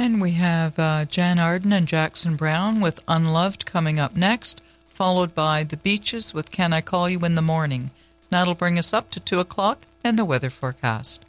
And we have Jan Arden and Jackson Brown with Unloved coming up next, followed by The Beaches with Can I Call You in the Morning. That'll bring us up to 2 o'clock and the weather forecast.